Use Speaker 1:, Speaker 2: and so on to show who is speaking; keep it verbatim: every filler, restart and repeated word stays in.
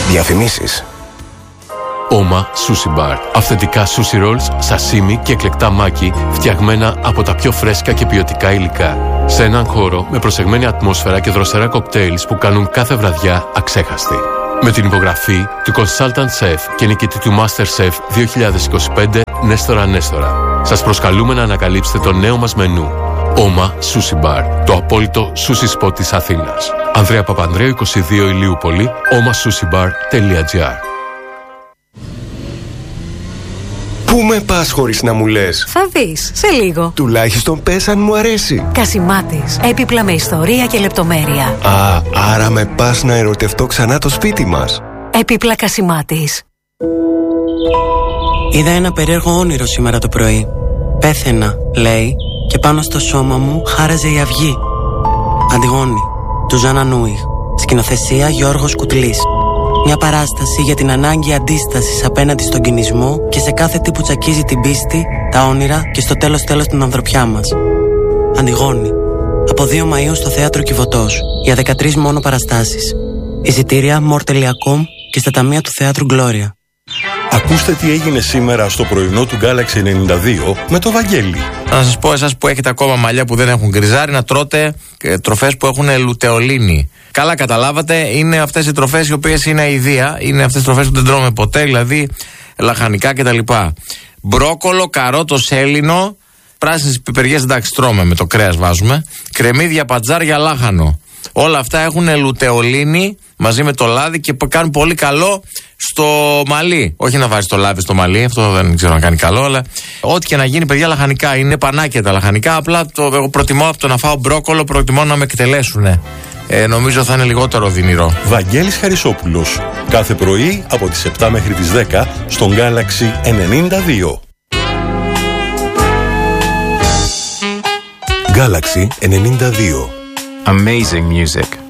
Speaker 1: Διαφημίσεις.
Speaker 2: Oma Sushi Bar. Αυθεντικά sushi rolls, σασίμι και εκλεκτά μάκι φτιαγμένα από τα πιο φρέσκα και ποιοτικά υλικά. Σε έναν χώρο με προσεγμένη ατμόσφαιρα και δροσερά κοκτέιλς που κάνουν κάθε βραδιά αξέχαστη. Με την υπογραφή του Consultant Chef και νικητή του MasterChef δύο χιλιάδες είκοσι πέντε Νέστορα Νέστορα. Σας προσκαλούμε να ανακαλύψετε το νέο μας μενού. Oma Sushi Bar, το απόλυτο sushi spot της Αθήνας. Ανδρέα Παπανδρέου είκοσι δύο Ηλιούπολη, oma sushi bar τελεία gr.
Speaker 1: Πού με πας χωρίς να μου λες?
Speaker 3: Θα δεις, σε λίγο.
Speaker 1: Τουλάχιστον πες αν μου αρέσει.
Speaker 3: Κασιμάτης, έπιπλα με ιστορία και λεπτομέρεια.
Speaker 1: Α, άρα με πας να ερωτευτώ ξανά το σπίτι μας.
Speaker 3: Έπιπλα Κασιμάτης.
Speaker 4: Είδα ένα περίεργο όνειρο σήμερα το πρωί. Πέθαινα, λέει, και πάνω στο σώμα μου χάραζε η αυγή. Αντιγόνη, του Ζάνα Νούιχ. Σκηνοθεσία Γιώργος Κουτλής. Μια παράσταση για την ανάγκη αντίστασης απέναντι στον κινησμό και σε κάθε τι που τσακίζει την πίστη, τα όνειρα και στο τέλος τέλος την ανθρωπιά μας. Αντιγόνη. Από δύο Μαΐου στο Θέατρο Κιβωτός. Για δεκατρείς μόνο παραστάσεις. Εισιτήρια more τελεία com και στα ταμεία του Θεάτρου Gloria.
Speaker 5: Ακούστε τι έγινε σήμερα στο πρωινό του Galaxy ενενήντα δύο με το Βαγγέλη.
Speaker 6: Να σας πω εσάς που έχετε ακόμα μαλλιά που δεν έχουν γκριζάρει να τρώτε ε, τροφές που έχουν λουτεολίνη. Καλά καταλάβατε, είναι αυτές οι τροφές οι οποίες είναι αηδία, είναι αυτές οι τροφές που δεν τρώμε ποτέ, δηλαδή λαχανικά κτλ. Μπρόκολο, καρότο, σέλινο, πράσινες πιπεριές, εντάξει τρώμε, με το κρέας βάζουμε, κρεμμύδια, πατζάρια, λάχανο. Όλα αυτά έχουν λουτεολίνη μαζί με το λάδι και κάνουν πολύ καλό στο μαλλί. Όχι να βάζεις το λάδι στο μαλλί, αυτό δεν ξέρω να κάνει καλό, αλλά ό,τι και να γίνει, παιδιά, λαχανικά είναι πανάκια τα λαχανικά. Απλά το, εγώ προτιμώ από το να φάω μπρόκολο, προτιμώ να με εκτελέσουν. Ε, νομίζω θα είναι λιγότερο δυνηρό.
Speaker 5: Βαγγέλης Χαρισόπουλος. Κάθε πρωί από τις επτά μέχρι τις δέκα στον Galaxy ενενήντα δύο.
Speaker 1: Galaxy ενενήντα δύο.
Speaker 7: Amazing music.